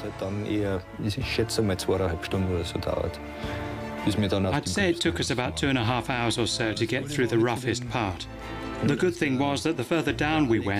hat dann eher, ich schätze mal 2,5 Stunden oder so dauert, bis wir dann auf I'd say it took us about 2.5 hours or so to get through the roughest part. The good thing was that the further down we went,